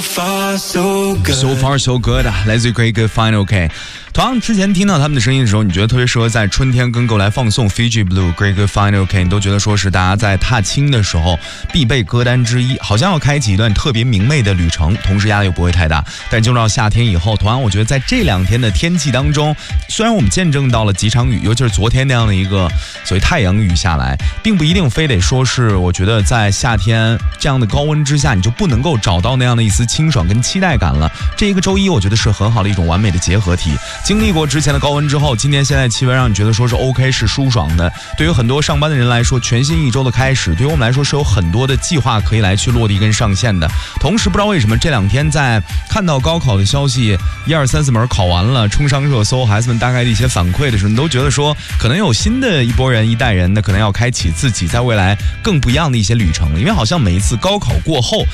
So far so good 来自于 Great Good Fine OK。 同样之前听到他们的声音的时候，你觉得特别适合在春天跟各位来放送 Fiji Blue Great Good Fine OK， 你都觉得说是大家在踏青的时候必备歌单之一，好像要开启一段特别明媚的旅程，同时压力又不会太大。但进入到夏天以后，同样我觉得在这2天的天气当中，虽然我们见证到了几场雨，尤其是昨天那样的一个所谓太阳雨下来，并不一定非得说是我觉得在夏天这样的高温之下你就不能够找到那样的一丝清爽跟期待感了。这一个周一我觉得是很好的一种完美的结合体。经历过之前的高温之后，今天现在气温让你觉得说是 OK 是舒爽的。对于很多上班的人来说，全新一周的开始，对于我们来说是有很多的计划可以来去落地跟上线的。同时不知道为什么这2天在看到高考的消息1、2、3、4门考完了冲上热搜，孩子们大概的一些反馈的时候，你都觉得说可能有新的一波人一代人呢，可能要开启自己在未来更不一样的一些旅程了。因为好像每一次高考过后